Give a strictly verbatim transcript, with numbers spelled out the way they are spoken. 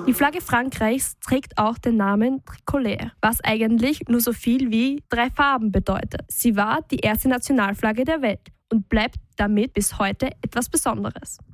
Die Flagge Frankreichs trägt auch den Namen Tricolore, was eigentlich nur so viel wie drei Farben bedeutet. Sie war die erste Nationalflagge der Welt und bleibt damit bis heute etwas Besonderes.